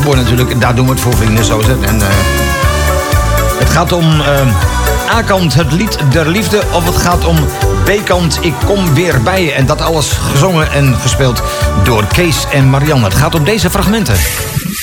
geboren natuurlijk. Daar doen we het voor, vrienden, zo is het. En het gaat om A-kant, het lied der liefde. Of het gaat om B-kant, ik kom weer bij je. En dat alles gezongen en gespeeld door Kees en Marianne. Het gaat om deze fragmenten.